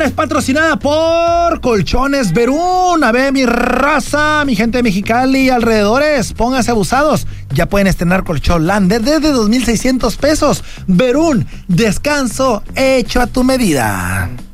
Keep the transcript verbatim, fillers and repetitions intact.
ahora es patrocinada por Colchones Verún. A ver, mi raza, mi gente de Mexicali y alrededores, pónganse abusados. Ya pueden estrenar colchón Lander desde dos mil seiscientos pesos. Verún, descanso hecho a tu medida.